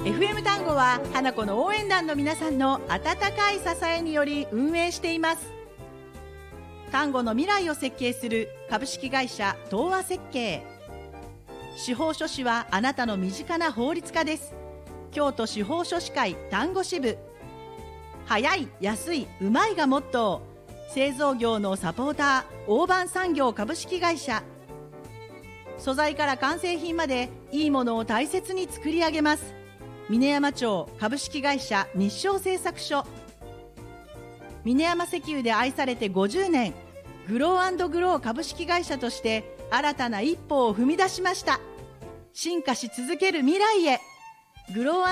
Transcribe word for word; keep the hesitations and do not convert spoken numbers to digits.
エフエム 単語は花子の応援団の皆さんの温かい支えにより運営しています。単語の未来を設計する株式会社東和設計。司法書士はあなたの身近な法律家です。京都司法書士会単語支部。早い、安い、うまいがモットー。製造業のサポーター大判産業株式会社。素材から完成品までいいものを大切に作り上げます。峰山町株式会社日照製作所。峰山石油で愛されてごじゅうねん、グロー&グロー株式会社として新たな一歩を踏み出しました。進化し続ける未来へ。グロー